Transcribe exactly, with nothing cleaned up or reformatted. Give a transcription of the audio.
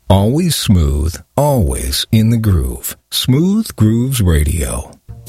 Always smooth, always in the groove. Smooth Grooves Radio.